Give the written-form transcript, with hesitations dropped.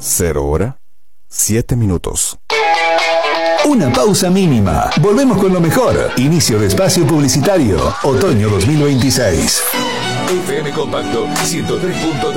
0 hora, 7 minutos. Una pausa mínima. Volvemos con lo mejor. Inicio de espacio publicitario. Otoño 2026. FM Compacto 103.3.